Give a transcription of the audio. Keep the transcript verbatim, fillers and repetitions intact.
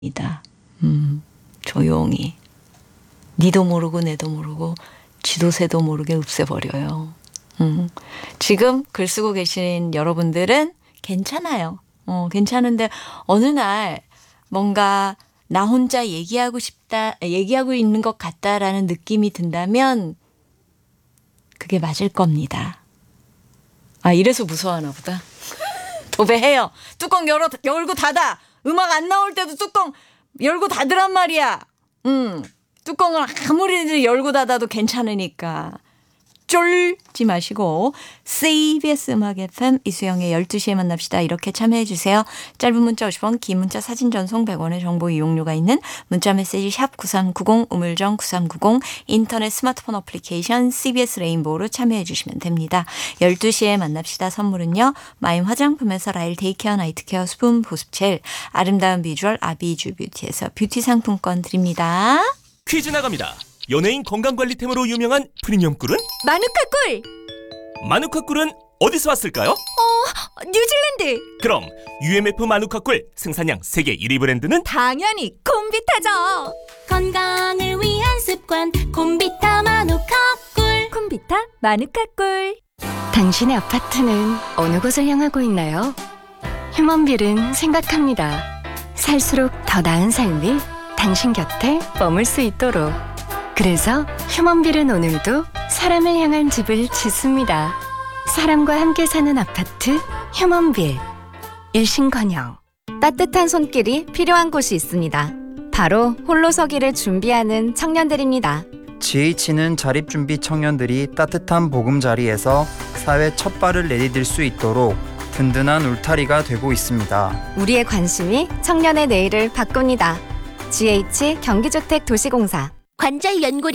이다. 음, 조용히. 니도 모르고 내도 모르고 쥐도 새도 모르게 없애버려요. 음, 지금 글 쓰고 계신 여러분들은 괜찮아요. 어, 괜찮은데 어느 날 뭔가 나 혼자 얘기하고 싶다, 얘기하고 있는 것 같다라는 느낌이 든다면 그게 맞을 겁니다. 아, 이래서 무서워하나 보다. 도배해요. 뚜껑 열어, 열고 닫아. 음악 안 나올 때도 뚜껑 열고 닫으란 말이야. 음, 뚜껑을 아무리 열고 닫아도 괜찮으니까. 쫄지 마시고 씨비에스 음악 에프엠 이수영의 열두 시에 만납시다. 이렇게 참여해 주세요. 짧은 문자 오십 원, 긴 문자 사진 전송 백 원의 정보 이용료가 있는 문자 메시지 샵 구삼구공, 우물정 구삼구공, 인터넷 스마트폰 어플리케이션 씨비에스 레인보우로 참여해 주시면 됩니다. 열두 시에 만납시다. 선물은요. 마임 화장품에서 라일 데이케어 나이트케어 수분 보습젤, 아름다운 비주얼 아비주 뷰티에서 뷰티 상품권 드립니다. 퀴즈 나갑니다. 연예인 건강관리템으로 유명한 프리미엄 꿀은? 마누카 꿀! 마누카 꿀은 어디서 왔을까요? 어, 뉴질랜드! 그럼 유엠에프 마누카 꿀 생산량 세계 일 위 브랜드는? 당연히 콤비타죠! 건강을 위한 습관 콤비타 마누카 꿀! 콤비타 마누카 꿀! 당신의 아파트는 어느 곳을 향하고 있나요? 휴먼빌은 생각합니다. 살수록 더 나은 삶이 당신 곁에 머물 수 있도록. 그래서 휴먼빌은 오늘도 사람을 향한 집을 짓습니다. 사람과 함께 사는 아파트 휴먼빌. 일신건영. 따뜻한 손길이 필요한 곳이 있습니다. 바로 홀로서기를 준비하는 청년들입니다. 지에이치는 자립준비 청년들이 따뜻한 보금자리에서 사회 첫 발을 내디딜 수 있도록 든든한 울타리가 되고 있습니다. 우리의 관심이 청년의 내일을 바꿉니다. 지에이치 경기주택도시공사. 관절 연골